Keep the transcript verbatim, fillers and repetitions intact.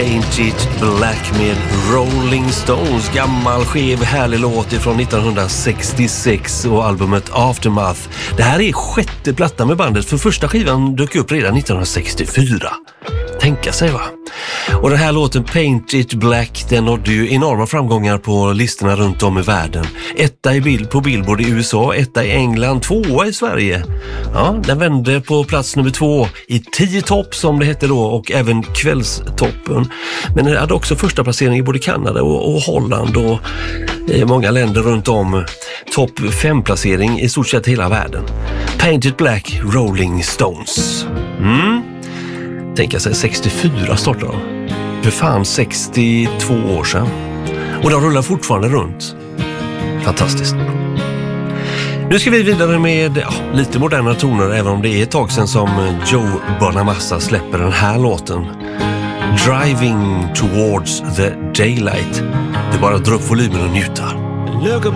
Paint It Black med Rolling Stones. Gammal, skev, härlig låt från nittonhundrasextiosex och albumet Aftermath. Det här är sjätte platta med bandet, för första skivan dök upp redan nittonhundrasextiofyra. Tänka sig, va? Och den här låten Paint It Black, den nådde ju enorma framgångar på listorna runt om i världen. Etta i bild på Billboard i U S A, etta i England, tvåa i Sverige. Ja, den vände på plats nummer två i tio topp som det hette då, och även kvällstoppen. Men den hade också första placering i både Kanada och, och Holland och i många länder runt om. Topp fem placering i stort sett hela världen. Paint It Black, Rolling Stones. Mm. Tänka sig sextiofyra startade de. För fan sextiotvå år sedan. Och de rullar fortfarande runt. Fantastiskt. Nu ska vi vidare med ja, lite moderna toner, även om det är ett tag sedan som Joe Bonamassa släpper den här låten. Driving Towards the Daylight. Det är bara att dra upp volymen och njuta.